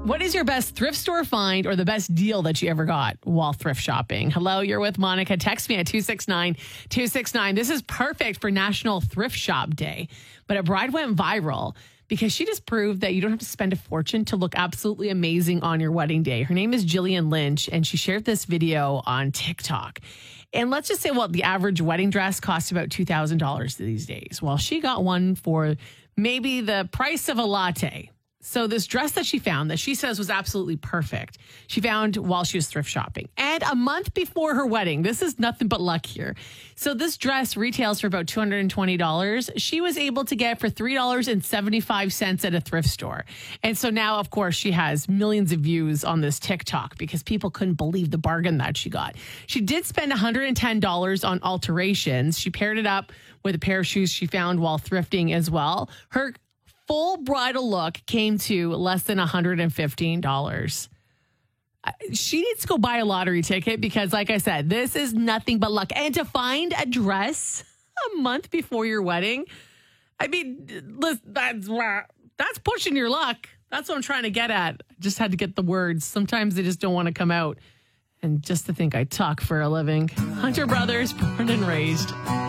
What is your best thrift store find or the best deal that you ever got while thrift shopping? Hello, you're with Monica. Text me at 269-269. This is perfect for National Thrift Shop Day. But a bride went viral because she just proved that you don't have to spend a fortune to look absolutely amazing on your wedding day. Her name is Jillian Lynch, and she shared this video on TikTok. And let's just say, well, the average wedding dress costs about $2,000 these days. Well, she got one for maybe the price of a latte. So this dress that she found that she says was absolutely perfect, she found while she was thrift shopping. And a month before her wedding, this is nothing but luck here. So this dress retails for about $220. She was able to get for $3.75 at a thrift store. And so now, of course, she has millions of views on this TikTok because people couldn't believe the bargain that she got. She did spend $110 on alterations. She paired it up with a pair of shoes she found while thrifting as well. Her full bridal look came to less than $115. She needs to go buy a lottery ticket because, like I said, this is nothing but luck. And to find a dress a month before your wedding, I mean, that's pushing your luck. That's what I'm trying to get at. Just had to get the words. Sometimes they just don't want to come out. And just to think I talk for a living. Hunter Brothers, born and raised.